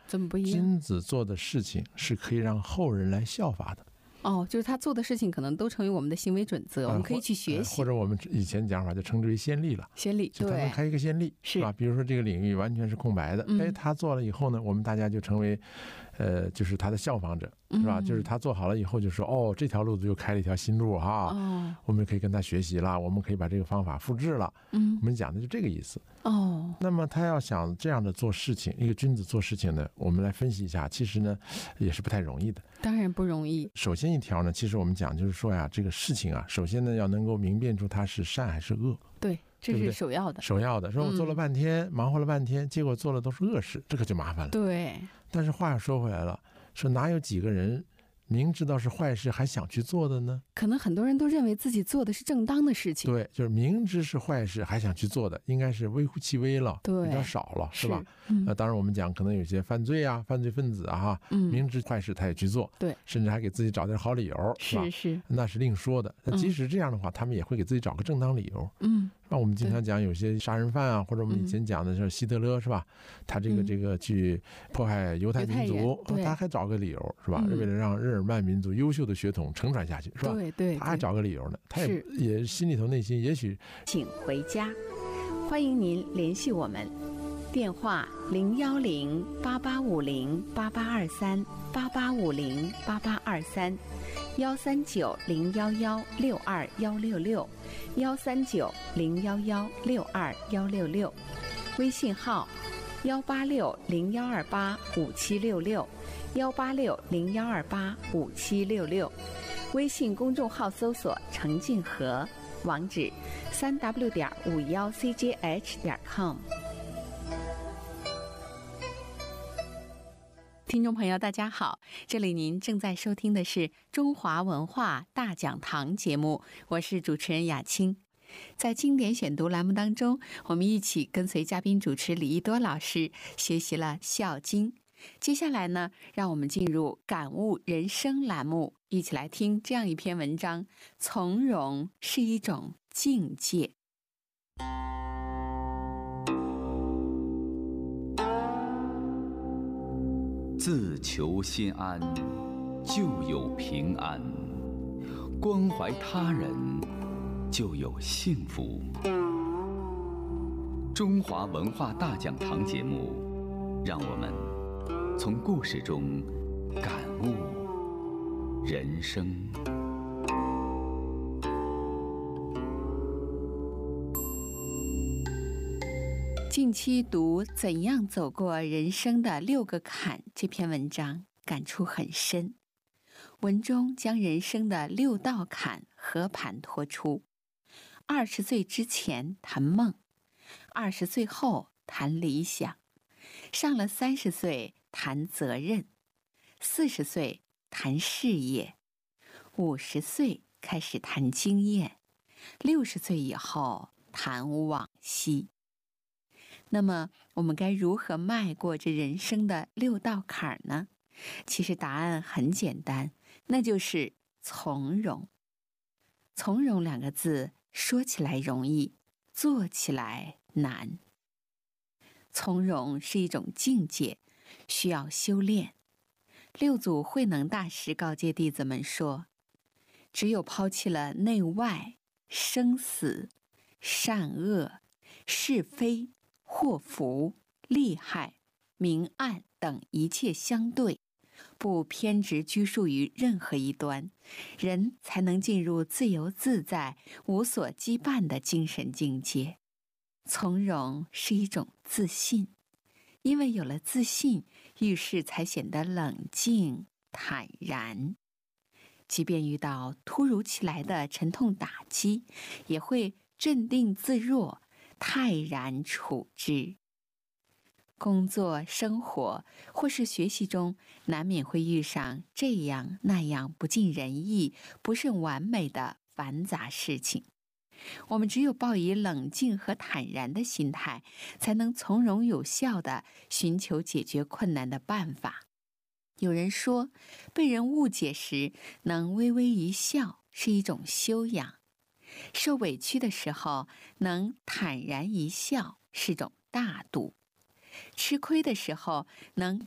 怎么不一样？ 君子做的事情是可以让后人来效法的。 就是他做的事情可能都成为我们的行为准则，我们可以去学习， 或者我们以前讲法就称之为先例了。 先例， 就他能开一个先例，是吧？比如说这个领域完全是空白的，他做了以后呢，我们大家就成为就是他的效仿者，是吧？就是他做好了以后就说，这条路子又开了一条新路哈，我们可以跟他学习了，我们可以把这个方法复制了。我们讲的就这个意思。那么他要想这样的做事情，一个君子做事情呢，我们来分析一下，其实呢也是不太容易的。 当然不容易。 首先一条呢，其实我们讲就是说呀，这个事情啊，首先呢要能够明辨出它是善还是恶。 对，这是首要的。 首要的，说我做了半天，忙活了半天，结果做的都是恶事，这个就麻烦了。 对。 但是话又说回来了，说哪有几个人明知道是坏事还想去做的呢？ 可能很多人都认为自己做的是正当的事情。 对，就是明知是坏事还想去做的，应该是微乎其微了，比较少了，是吧？当然我们讲可能有些犯罪分子啊，明知坏事他也去做，对，甚至还给自己找点好理由，是吧？是，那是另说的。即使这样的话，他们也会给自己找个正当理由。那我们经常讲有些杀人犯啊，或者我们以前讲的是希特勒，是吧？他这个去迫害犹太民族，他还找个理由，是吧？为了让日耳曼民族优秀的血统承传下去，是吧？对，他还找个理由呢，他也心里头内心也许。 请回家，欢迎您联系我们，电话01088508823885062166139011166，微信号18601285766，18601285766，微信公众号搜索程静和，网址3w.51cjh.com。 听众朋友大家好，这里您正在收听的是中华文化大讲堂节目，我是主持人雅青。在经典选读栏目当中，我们一起跟随嘉宾主持李一多老师学习了《孝经》。接下来呢，让我们进入感悟人生栏目，一起来听这样一篇文章：从容是一种境界。 自求心安，就有平安；关怀他人，就有幸福。中华文化大讲堂节目，让我们从故事中感悟人生。 近期读《怎样走过人生的6个坎》这篇文章，感触很深。文中将人生的6道坎和盘托出。20岁之前谈梦，20岁后谈理想，上了30岁谈责任，40岁谈事业，50岁开始谈经验，60岁以后谈往昔。那么我们该如何迈过这人生的6道坎呢？其实答案很简单，那就是从容。从容2个字说起来容易，做起来难。从容是一种境界，需要修炼。六祖慧能大师告诫弟子们说，只有抛弃了内外、生死、善恶、是非、祸福、利害、明暗等一切相对，不偏执拘束于任何一端，人才能进入自由自在、无所羁绊的精神境界。从容是一种自信，因为有了自信，遇事才显得冷静坦然。即便遇到突如其来的沉痛打击，也会镇定自若，泰然处之。工作、生活或是学习中，难免会遇上这样那样不尽人意、不甚完美的繁杂事情。我们只有抱以冷静和坦然的心态，才能从容有效地寻求解决困难的办法。有人说，被人误解时能微微一笑是一种修养，受委屈的时候能坦然一笑是种大度，吃亏的时候能